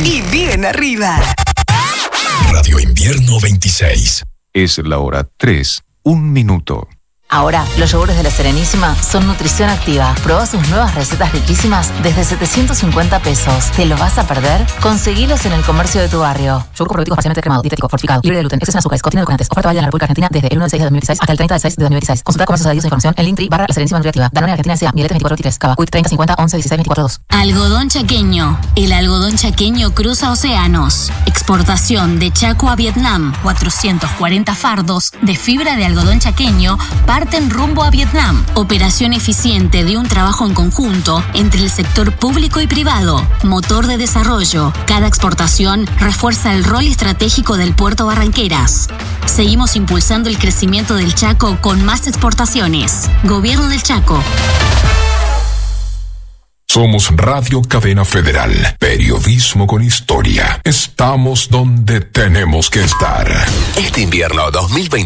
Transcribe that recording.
y bien arriba. Radio Invierno 26. Es la hora 3, 1 minuto. Ahora, los yogures de La Serenísima son nutrición activa. Proba sus nuevas recetas riquísimas desde 750 pesos. ¿Te lo vas a perder? Conseguilos en el comercio de tu barrio. Yogur probiótico parcialmente cremado, dietético, fortificado, libre de gluten, exceso en azúcares, contiene edulcorantes. Oferta válida en la República Argentina desde el 1 de 6 de 2016 hasta el 30 de 6 de 2016. Consulta comercios adheridos a información en Linktree / La Serenísima Nutriactiva. Danone Argentina S.A. Miletes 2423. Cava. Quick 30 50 11 16 24 2. Algodón chaqueño. El algodón chaqueño cruza océanos. Exportación de Chaco a Vietnam. 440 fardos de fibra de algodón chaqueño parten rumbo a Vietnam. Operación eficiente de un trabajo en conjunto entre el sector público y privado. Motor de desarrollo. Cada exportación refuerza el rol estratégico del puerto Barranqueras. Seguimos impulsando el crecimiento del Chaco con más exportaciones. Gobierno del Chaco. Somos Radio Cadena Federal. Periodismo con historia. Estamos donde tenemos que estar. Este invierno 2020